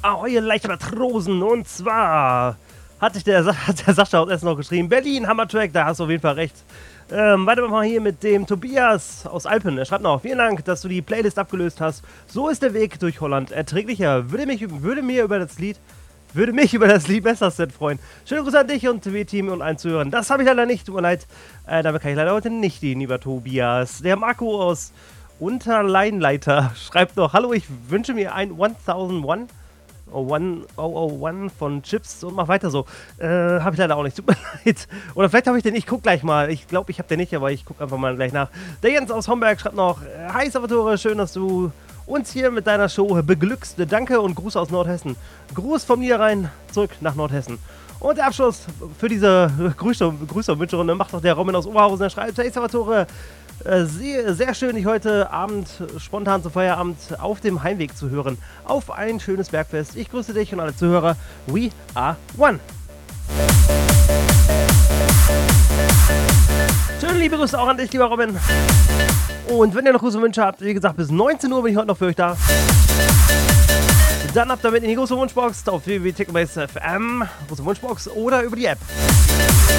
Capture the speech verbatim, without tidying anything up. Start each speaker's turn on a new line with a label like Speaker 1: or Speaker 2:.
Speaker 1: Ahoi, leichte Matrosen. Und zwar hatte ich der, hat der Sascha aus Essen noch geschrieben, Berlin, Hammertrack, da hast du auf jeden Fall recht. Ähm, weiter mal hier mit dem Tobias aus Alpen. Er schreibt noch, vielen Dank, dass du die Playlist abgelöst hast. So ist der Weg durch Holland erträglicher. Würde, mich, würde mir über das Lied, würde mich über das Lied Messerset freuen. Schöne Grüße an dich und W-Team und allen Zuhörern. Das habe ich leider nicht, tut mir leid. Äh, damit kann ich leider heute nicht dienen, lieber Tobias. Der Marco aus Unterleinleiter schreibt noch, hallo, ich wünsche mir ein tausendundeins. Oh, one, oh, oh, one von Chips und mach weiter so. Äh, hab ich leider auch nicht, tut mir leid. Oder vielleicht habe ich den, ich guck gleich mal. Ich glaube, ich habe den nicht, aber ich guck einfach mal gleich nach. Der Jens aus Homberg schreibt noch, hi Salvatore, schön, dass du uns hier mit deiner Show beglückst. Danke und Gruß aus Nordhessen. Gruß vom Niederrhein zurück nach Nordhessen. Und der Abschluss für diese Grüße, Grüße und Wünscherunde macht noch der Robin aus Oberhausen. Er schreibt, hey Salvatore, Äh, sehr, sehr schön, dich heute Abend spontan zum Feierabend auf dem Heimweg zu hören. Auf ein schönes Bergfest. Ich grüße dich und alle Zuhörer. We are one. Schöne liebe Grüße auch an dich, lieber Robin. Und wenn ihr noch Grüße und Wünsche habt, wie gesagt, bis neunzehn Uhr bin ich heute noch für euch da. Dann habt damit in die große Wunschbox auf w w w punkt ticketbase punkt f m, große Wunschbox oder über die App.